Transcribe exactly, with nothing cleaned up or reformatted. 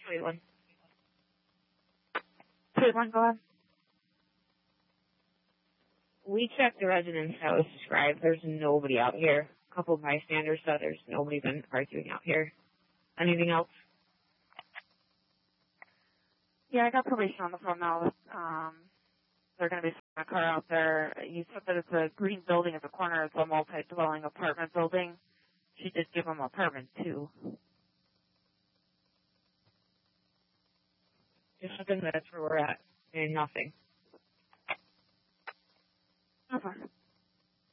Cleveland. Cleveland, go ahead. We checked the residence that was described. There's nobody out here. A couple of bystanders said there's nobody been arguing out here. Anything else? Yeah, I got probation on the phone now. Um, they're going to be sending a car out there. You said that it's a green building at the corner. It's a multi-dwelling apartment building. She did give them apartment two. Just something that's where we're at, and nothing.